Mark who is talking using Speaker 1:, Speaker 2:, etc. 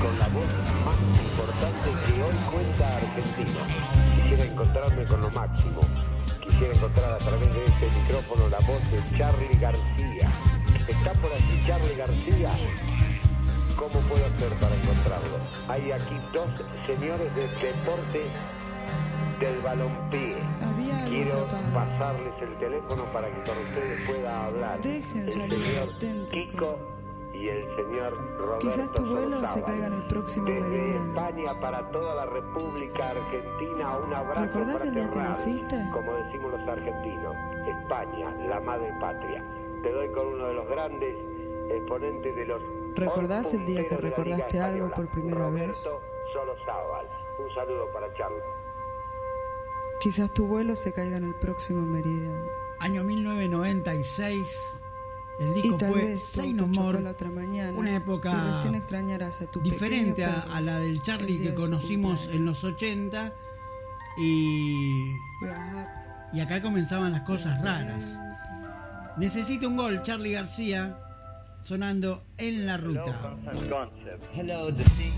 Speaker 1: con la voz más importante que hoy cuenta Argentina. Quisiera encontrarme con lo máximo. Quisiera encontrar a través de este micrófono la voz de Charly García. ¿Está por aquí Charly García? ¿Cómo puedo hacer para encontrarlo? Hay aquí dos señores del deporte del balompié. Quiero pasarles el teléfono para que con ustedes pueda hablar.
Speaker 2: Dejen
Speaker 1: el
Speaker 2: salir
Speaker 1: señor
Speaker 2: auténtico.
Speaker 1: Kiko y el señor Roberto.
Speaker 2: Quizás tu vuelo
Speaker 1: Solozábal.
Speaker 2: se caiga en el próximo
Speaker 1: Desde
Speaker 2: meridiano.
Speaker 1: España para toda la República Argentina, un abrazo
Speaker 2: ¿Recordás el día que
Speaker 1: fraternal,
Speaker 2: naciste?
Speaker 1: como decimos los argentinos. España, la madre patria. Te doy con uno de los grandes exponentes de los...
Speaker 2: ¿Recordás el día que
Speaker 1: punteros de la
Speaker 2: recordaste
Speaker 1: Liga
Speaker 2: algo
Speaker 1: Española,
Speaker 2: por primera vez?
Speaker 1: Roberto Solozábal. Un saludo para Charly.
Speaker 2: Quizás tu vuelo se caiga en el próximo meridiano.
Speaker 3: Año 1996. El
Speaker 2: Y
Speaker 3: disco
Speaker 2: tal
Speaker 3: fue
Speaker 2: vez tu
Speaker 3: Say
Speaker 2: auto
Speaker 3: No
Speaker 2: chocó
Speaker 3: More.
Speaker 2: la otra mañana
Speaker 3: Una época
Speaker 2: y recién extrañarás a tu
Speaker 3: diferente
Speaker 2: pequeño
Speaker 3: a
Speaker 2: perro
Speaker 3: la del
Speaker 2: el
Speaker 3: Charly
Speaker 2: día
Speaker 3: que
Speaker 2: de su
Speaker 3: conocimos
Speaker 2: cumpleaños.
Speaker 3: en los 80. Y acá comenzaban las cosas raras. Necesito un gol, Charly García, sonando en la ruta.
Speaker 4: Hello, the